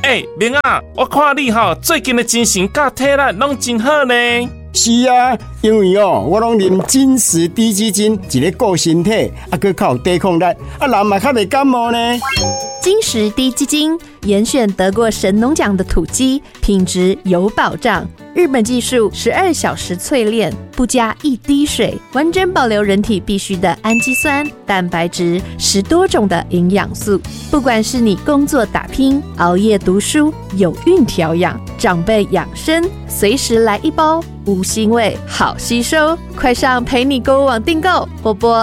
明啊，我看你最近的精神甲体力拢真好呢。 是啊，因为我拢啉金石低基金，一个顾身体，还靠抵抗力，人嘛较袂感冒呢。 金石低基金严选得过神农奖的土鸡，品质有保障。日本技术12小时淬炼，不加一滴水，完整保留人体必需的氨基酸、蛋白质，10多种的营养素。不管是你工作打拼、熬夜读书、有孕调养、长辈养生，随时来一包，无腥味，好吸收。快上陪你购物网订购，或拨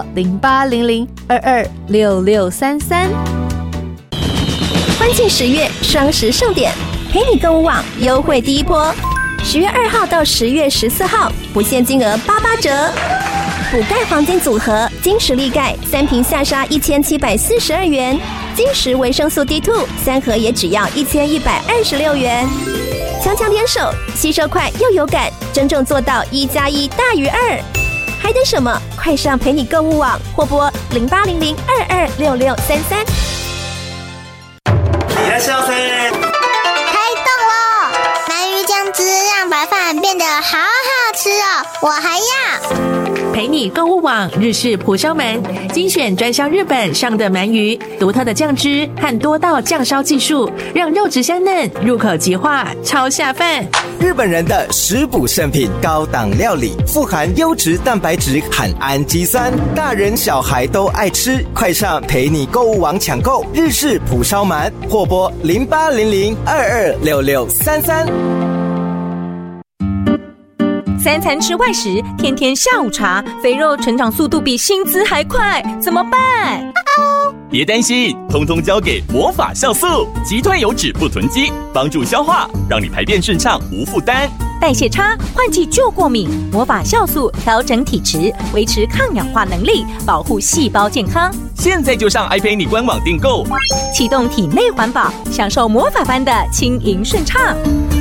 0800226633。 欢庆10月双十盛典，陪你购物网优惠第一波，10月2号到10月14号，不限金额88折。补钙黄金组合，金石力钙3瓶下杀1742元，金石维生素 D2 3盒也只要1126元。强强联手，吸收快又有感，真正做到1+1大于2。还等什么？快上陪你购物网，或拨0800226633。 いらっしゃいませ。 开动喽！鳗鱼酱汁让白饭变得好好吃哦，我还要。 陪你购物网日式蒲烧鳗，精选专销日本上的鳗鱼，独特的酱汁和多道酱烧技术，让肉质香嫩，入口即化，超下饭。 日本人的食补圣品，高档料理，富含优质蛋白质和氨基酸，大人小孩都爱吃。快上陪你购物网抢购日式蒲烧鳗，或拨0800226633。 3餐吃外食，天天下午茶，肥肉成长速度比薪资还快，怎么办？ 别担心，通通交给魔法酵素，击退油脂不囤积，帮助消化，让你排便顺畅无负担。 代谢差，换季就过敏，魔法酵素调整体质，维持抗氧化能力，保护细胞健康。 现在就上爱陪你官网订购， 启动体内环保，享受魔法般的轻盈顺畅。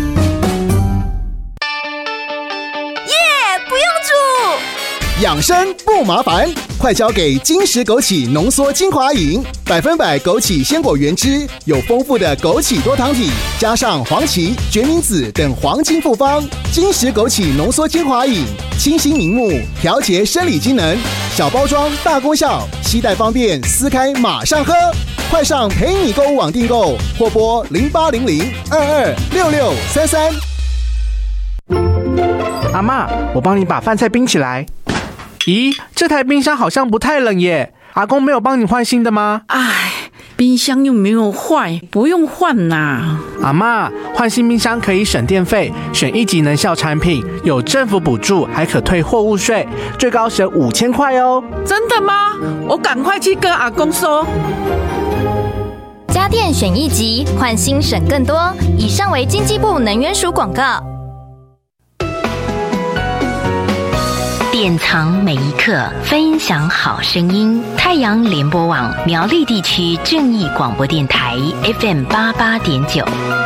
养生不麻烦，快交给金石枸杞浓缩精华饮，100%枸杞鲜果原汁，有丰富的枸杞多糖体，加上黄芪、决明子等黄金复方。金石枸杞浓缩精华饮，清新明目，调节生理机能，小包装大功效，携带方便，撕开马上喝。快上陪你购物网订购，或拨0800226633。 阿嬷，我帮你把饭菜冰起来。咦，这台冰箱好像不太冷耶，阿公没有帮你换新的吗？ 哎，冰箱又没有坏，不用换啦。 阿嬷，换新冰箱可以省电费，选1级能效产品，有政府补助，还可退货物税，最高省5000块哦。 真的吗？我赶快去跟阿公说。 家电选1级，换新省更多。以上为经济部能源署广告。 典藏每一刻，分享好声音。太阳联播网苗栗地区正义广播电台 FM88.9。